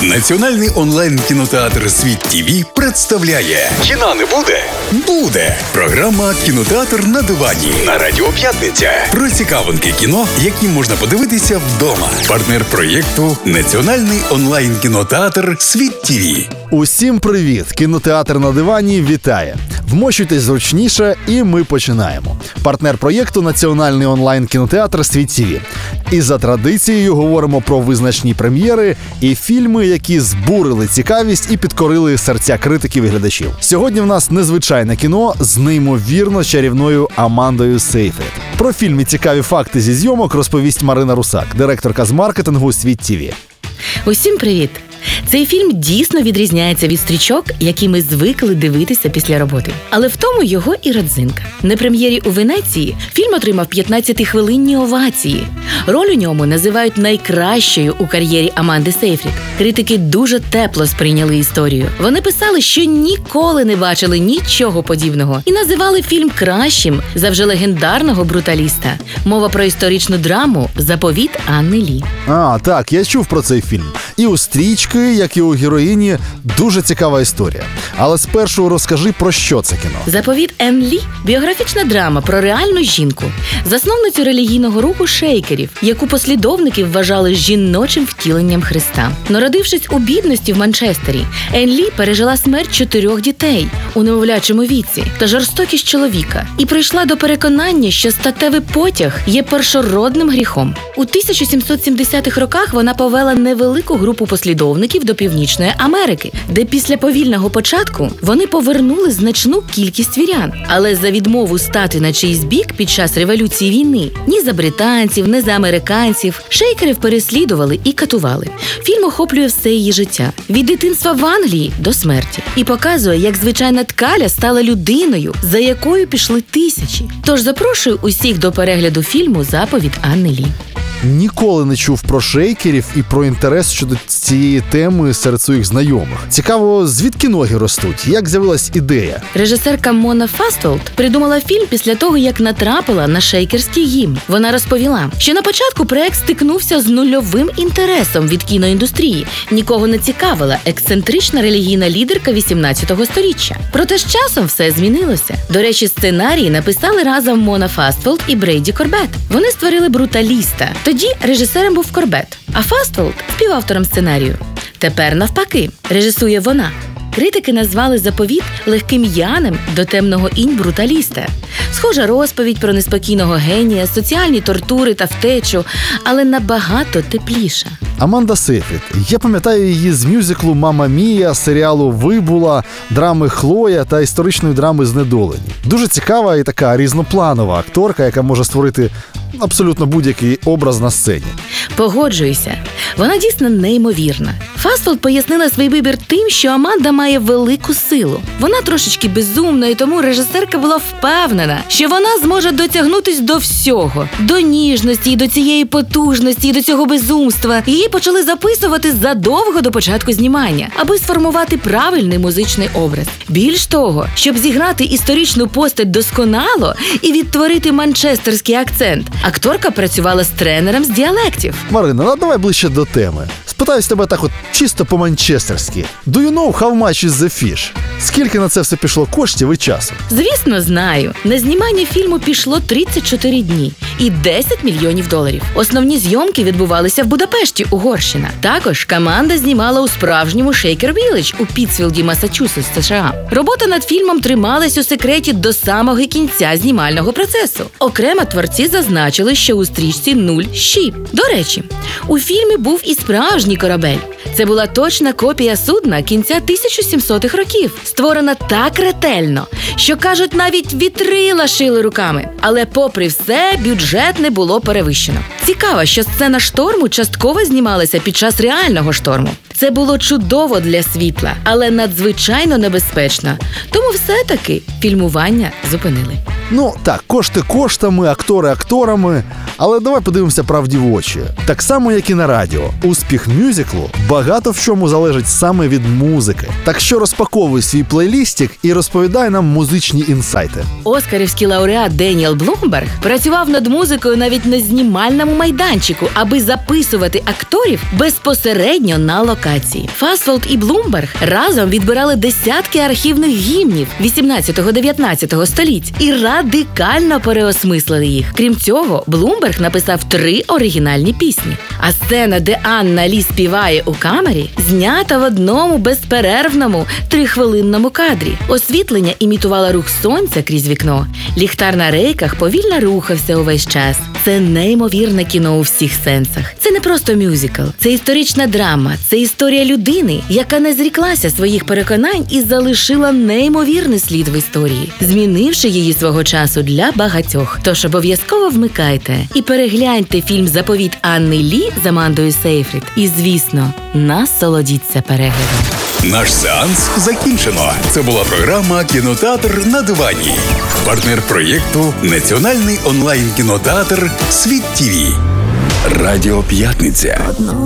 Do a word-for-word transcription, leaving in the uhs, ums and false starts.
Національний онлайн-кінотеатр «Світ ТВ» представляє «Кіна не буде?» Буде! Програма «Кінотеатр на дивані» на Радіо П'ятниця. Про цікавинки кіно, які можна подивитися вдома. Партнер проєкту Національний онлайн-кінотеатр «Світ ТВ». Усім привіт! Кінотеатр на дивані вітає! Вмощуйтесь зручніше і ми починаємо. Партнер проєкту Національний онлайн-кінотеатр «Світ ТВ». І за традицією говоримо про визначні прем'єри і фільми, які збурили цікавість і підкорили серця критиків і глядачів. Сьогодні в нас незвичайне кіно з неймовірно чарівною Амандою Сейфрід. Про фільм і цікаві факти зі зйомок розповість Марина Русак, директорка з маркетингу «Світ ТВ». Усім привіт! Цей фільм дійсно відрізняється від стрічок, які ми звикли дивитися після роботи. Але в тому його і родзинка. На прем'єрі у Венеції фільм отримав п'ятнадцятихвилинні овації. Роль у ньому називають найкращою у кар'єрі Аманди Сейфрід. Критики дуже тепло сприйняли історію. Вони писали, що ніколи не бачили нічого подібного і називали фільм кращим за вже легендарного бруталіста. Мова про історичну драму «Заповіт Анни Лі». А, так, я чув про цей фільм. І у стрічки, як і у героїні, дуже цікава історія. Але спершу розкажи, про що це кіно. «Заповіт Анни Лі» – біографічна драма про реальну жінку, засновницю релігійного руху шейкерів, яку послідовники вважали жіночим втіленням Христа. Народившись у бідності в Манчестері, Анни Лі пережила смерть чотирьох дітей у немовлячому віці та жорстокість чоловіка і прийшла до переконання, що статевий потяг є першородним гріхом. У тисяча сімсот сімдесятих роках вона повела невелику групу послідовників до Північної Америки, де після повільного початку вони повернули значну кількість вірян. Але за відмову стати на чийсь бік під час революції війни ні за британців, ні за американців шейкерів переслідували і катували. Фільм охоплює все її життя – від дитинства в Англії до смерті. І показує, як звичайна ткаля стала людиною, за якою пішли тисячі. Тож запрошую усіх до перегляду фільму «Заповіт Анни Лі». Ніколи не чув про шейкерів і про інтерес щодо цієї теми серед своїх знайомих. Цікаво, звідки ноги ростуть? Як з'явилась ідея? Режисерка Мона Фастфелд придумала фільм після того, як натрапила на шейкерський гімн. Вона розповіла, що на початку проект стикнувся з нульовим інтересом від кіноіндустрії. Нікого не цікавила ексцентрична релігійна лідерка вісімнадцятого сторіччя. Проте з часом все змінилося. До речі, сценарій написали разом Мона Фастфелд і Брейді Корбет. Вони створили бруталіста. Тоді режисером був Корбет, а Фастфелд – співавтором сценарію. Тепер навпаки, режисує вона. Критики назвали «Заповіт» легким янем до темного інь бруталіста. Схожа розповідь про неспокійного генія, соціальні тортури та втечу, але набагато тепліша. Аманда Сейфрід. Я пам'ятаю її з мюзиклу «Мамма Мія», серіалу «Вибула», драми «Хлоя» та історичної драми «Знедолені». Дуже цікава і така різнопланова акторка, яка може створити абсолютно будь-який образ на сцені. Погоджуюся. Вона дійсно неймовірна. Фастфелд пояснила свій вибір тим, що Аманда має велику силу. Вона трошечки безумна, і тому режисерка була впевнена, що вона зможе дотягнутись до всього. До ніжності, і до цієї потужності, і до цього безумства. Її почали записувати задовго до початку знімання, аби сформувати правильний музичний образ. Більш того, щоб зіграти історичну постать досконало і відтворити манчестерський акцент, акторка працювала з тренером з діалектів. Марина, ну давай ближче до теми. Спитаюсь тебе так от чисто по-манчестерськи. Do you know how much is the fish? Скільки на це все пішло коштів і часу? Звісно, знаю. На знімання фільму пішло тридцять чотири дні і десять мільйонів доларів. Основні зйомки відбувалися в Будапешті, Угорщина. Також команда знімала у справжньому Шейкер Вілледж у Пітсфілді, Массачусетс, США. Робота над фільмом трималась у секреті до самого кінця знімального процесу. Окремо творці зазначили, що у стрічці нуль щі. До речі, у фільмі був і справжній корабель. Це була точна копія судна кінця тисяча сімсотих років, створена так ретельно, що, кажуть, навіть вітрила шили руками. Але попри все, бюджет не було перевищено. Цікаво, що сцена шторму частково знімалася під час реального шторму. Це було чудово для світла, але надзвичайно небезпечно. Тому все-таки фільмування зупинили. Ну так, кошти коштами, актори акторами. Але давай подивимося правді в очі. Так само, як і на радіо, успіх мюзиклу багато в чому залежить саме від музики. Так що розпаковуй свій плейлістик і розповідай нам музичні інсайти. Оскарівський лауреат Деніел Блумберг працював над музикою навіть на знімальному майданчику, аби записувати акторів безпосередньо на локації. Фасфолд і Блумберг разом відбирали десятки архівних гімнів вісімнадцятого-дев'ятнадцятого століть і радикально переосмислили їх. Крім цього, Блумберг написав три оригінальні пісні. А сцена, де Анна Лі співає у камері, знята в одному безперервному трихвилинному кадрі. Освітлення імітувало рух сонця крізь вікно. Ліхтар на рейках повільно рухався увесь час. Це неймовірне кіно у всіх сенсах. Це не просто мюзикл. Це історична драма. Це історія людини, яка не зріклася своїх переконань і залишила неймовірний слід в історії, змінивши її свого часу для багатьох. Тож обов'язково вмикайте і перегляньте фільм «Заповіт Анни Лі» з Амандою Сейфрід. І, звісно, насолодіться переглядом. Наш сеанс закінчено. Це була програма «Кінотеатр на дивані». Партнер проєкту – Національний онлайн-кінотеатр «Світ ТІВІ». Радіо П'ятниця.